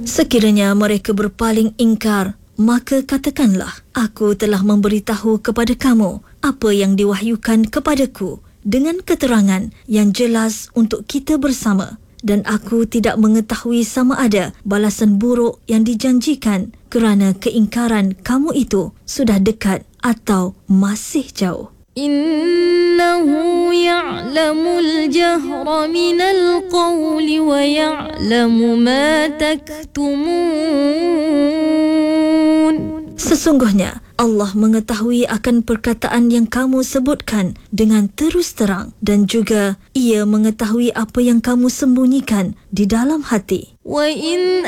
Sekiranya mereka berpaling ingkar, maka katakanlah, aku telah memberitahu kepada kamu apa yang diwahyukan kepadaku dengan keterangan yang jelas untuk kita bersama, dan aku tidak mengetahui sama ada balasan buruk yang dijanjikan kerana keingkaran kamu itu sudah dekat atau masih jauh. Innahu ya'lamul jahra minal qawli wa ya'lamu ma taktumun. Sesungguhnya Allah mengetahui akan perkataan yang kamu sebutkan dengan terus terang, dan juga Ia mengetahui apa yang kamu sembunyikan di dalam hati. Wa in